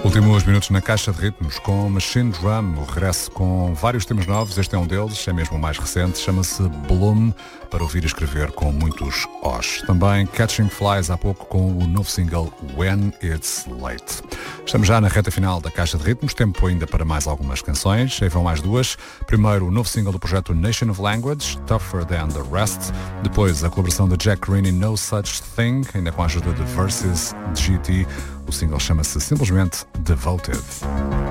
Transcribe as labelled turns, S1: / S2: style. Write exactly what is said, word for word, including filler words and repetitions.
S1: Últimos minutos na caixa de ritmos com Machine Drum, o regresso com vários temas novos, este é um deles, é mesmo o mais recente, chama-se Bloom, para ouvir e escrever com muitos Os. Também Catching Flies há pouco com o novo single When It's Late. Estamos já na reta final da caixa de ritmos, tempo ainda para mais algumas canções, aí vão mais duas. Primeiro o novo single do projeto Nation of Language, Tougher Than The Rest. Depois a colaboração de Jack Green e No Such Thing, ainda com a ajuda de Versus G T. O single chama-se simplesmente Devoted.